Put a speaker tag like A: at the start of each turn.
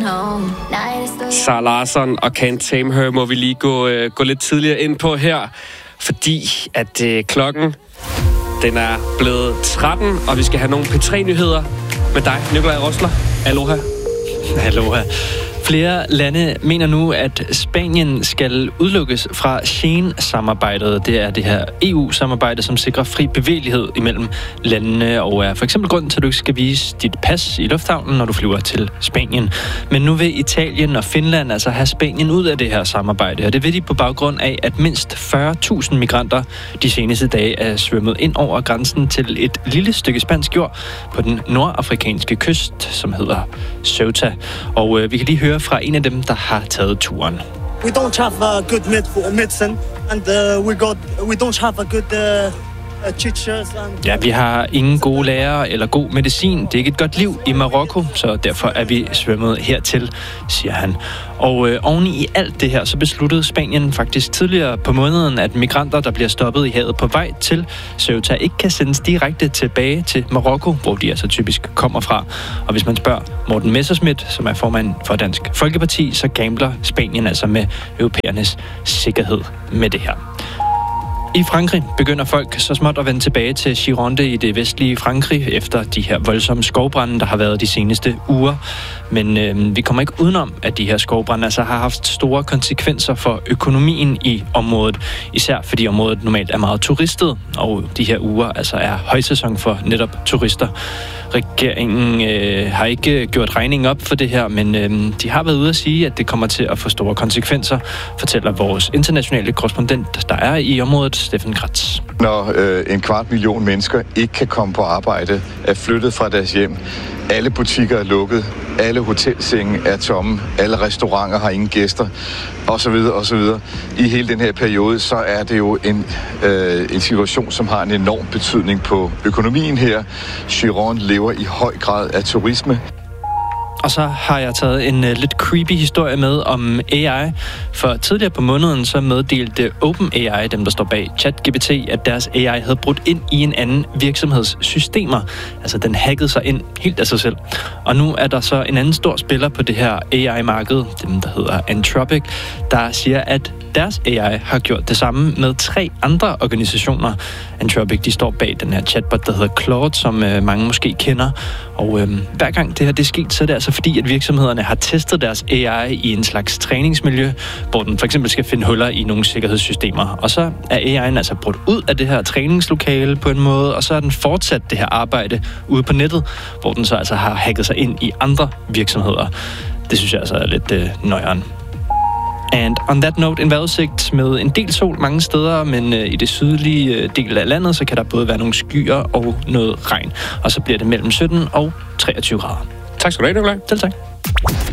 A: Zara Larsson og Can't Tame Her må vi lige gå lidt tidligere ind på her, fordi at klokken den er blevet 13, og vi skal have nogle P3-nyheder med dig, Nikolaj Rosler. Aloha.
B: Aloha. Flere lande mener nu, at Spanien skal udelukkes fra Schengen-samarbejdet. Det er det her EU-samarbejde, som sikrer fri bevægelighed imellem landene, og er for eksempel grund til, at du ikke skal vise dit pas i lufthavnen, når du flyver til Spanien. Men nu vil Italien og Finland altså have Spanien ud af det her samarbejde, og det vil de på baggrund af, at mindst 40.000 migranter de seneste dage er svømmet ind over grænsen til et lille stykke spansk jord på den nordafrikanske kyst, som hedder Ceuta. Og vi kan lige høre fra en af dem, der har taget turen.
C: We don't have a good medicine, and we don't have a good teachers.
B: Ja, vi har ingen gode lærere eller god medicin. Det er ikke et godt liv i Marokko, så derfor er vi svømmet hertil, siger han. Og oven i alt det her, så besluttede Spanien faktisk tidligere på måneden, at migranter, der bliver stoppet i havet på vej til Ceuta, ikke kan sendes direkte tilbage til Marokko, hvor de altså typisk kommer fra. Og hvis man spørger Morten Messerschmidt, som er formand for Dansk Folkeparti, så gambler Spanien altså med europæernes sikkerhed med det her. I Frankrig begynder folk så småt at vende tilbage til Gironde i det vestlige Frankrig efter de her voldsomme skovbrande, der har været de seneste uger. Men vi kommer ikke udenom, at de her skovbrande altså har haft store konsekvenser for økonomien i området. Især fordi området normalt er meget turistet, og de her uger altså er højsæson for netop turister. Regeringen har ikke gjort regningen op for det her, men de har været ude at sige, at det kommer til at få store konsekvenser, fortæller vores internationale korrespondent, der er i området, Steffen Kratz.
D: Når 250.000 mennesker ikke kan komme på arbejde, er flyttet fra deres hjem, alle butikker er lukket, alle hotelsenge er tomme, alle restauranter har ingen gæster, osv. osv. I hele den her periode, så er det jo en situation, som har en enorm betydning på økonomien her. Gironde lever i høj grad af turisme.
B: Og så har jeg taget en lidt creepy historie med om AI. For tidligere på måneden så meddelte OpenAI, dem der står bag ChatGPT, at deres AI havde brudt ind i en anden virksomheds systemer. Altså den hackede sig ind helt af sig selv. Og nu er der så en anden stor spiller på det her AI-marked, dem der hedder Anthropic, der siger, at deres AI har gjort det samme med 3 andre organisationer. Anthropic, de står bag den her chatbot, der hedder Claude, som mange måske kender. Og hver gang det her det er sket, så er det altså fordi, at virksomhederne har testet deres AI i en slags træningsmiljø, hvor den for eksempel skal finde huller i nogle sikkerhedssystemer. Og så er AI'en altså brudt ud af det her træningslokale på en måde, og så er den fortsat det her arbejde ude på nettet, hvor den så altså har hacket sig ind i andre virksomheder. Det synes jeg altså er lidt nøjeren. And on that note, en vejrudsigt med en del sol mange steder, men i det sydlige del af landet, så kan der både være nogle skyer og noget regn. Og så bliver det mellem 17 og 23 grader.
A: Tak skal du have, Nikolaj.
B: Selv tak.